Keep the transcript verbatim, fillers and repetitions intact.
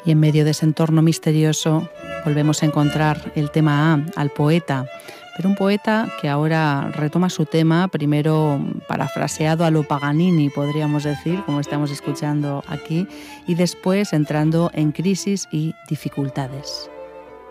Y en medio de ese entorno misterioso volvemos a encontrar el tema A, al poeta, pero un poeta que ahora retoma su tema, primero parafraseado a lo Paganini, podríamos decir, como estamos escuchando aquí, y después entrando en crisis y dificultades.